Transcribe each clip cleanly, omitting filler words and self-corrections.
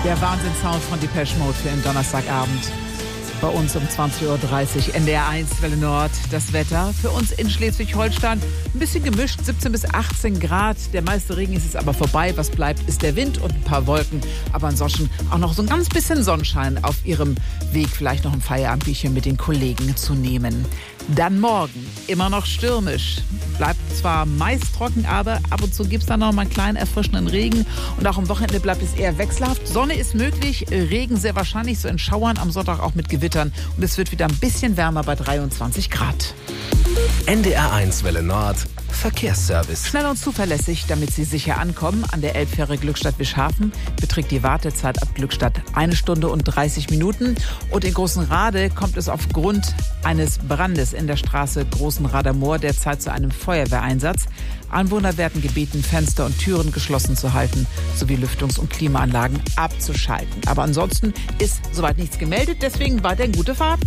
Der Wahnsinnssound von Depeche Mode für den Donnerstagabend. Bei uns um 20.30 Uhr NDR 1 Welle Nord. Das Wetter für uns in Schleswig-Holstein ein bisschen gemischt, 17 bis 18 Grad. Der meiste Regen ist jetzt aber vorbei. Was bleibt, ist der Wind und ein paar Wolken. Aber ansonsten auch noch so ein ganz bisschen Sonnenschein auf ihrem Weg, vielleicht noch ein Feierabendbierchen mit den Kollegen zu nehmen. Dann morgen immer noch stürmisch. Bleibt zwar meist trocken, aber ab und zu gibt es dann noch mal einen kleinen erfrischenden Regen. Und auch am Wochenende bleibt es eher wechselhaft. Sonne ist möglich, Regen sehr wahrscheinlich, so in Schauern, am Sonntag auch mit Gewittern. Und es wird wieder ein bisschen wärmer bei 23 Grad. NDR 1 Welle Nord Verkehrsservice. Schnell und zuverlässig, damit Sie sicher ankommen. An der Elbfähre Glückstadt-Wischhafen beträgt die Wartezeit ab Glückstadt 1 Stunde und 30 Minuten. Und in Großenrade kommt es aufgrund eines Brandes in der Straße Großenrader Moor derzeit zu einem Feuerwehreinsatz. Anwohner werden gebeten, Fenster und Türen geschlossen zu halten, sowie Lüftungs- und Klimaanlagen abzuschalten. Aber ansonsten ist soweit nichts gemeldet, deswegen weiterhin gute Fahrt.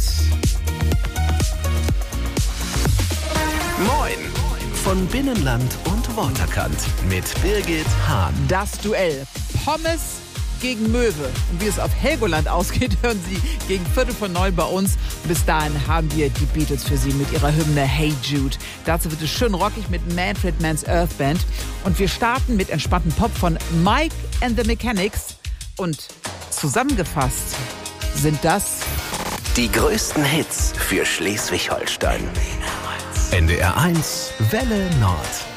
Moin! Von Binnenland und Waterkant mit Birgit Hahn. Das Duell Pommes gegen Möwe. Und wie es auf Helgoland ausgeht, hören Sie gegen 8:45 bei uns. Bis dahin haben wir die Beatles für Sie mit ihrer Hymne Hey Jude. Dazu wird es schön rockig mit Manfred Mann's Earth Band. Und wir starten mit entspanntem Pop von Mike and the Mechanics. Und zusammengefasst sind das die größten Hits für Schleswig-Holstein. NDR 1 Welle Nord.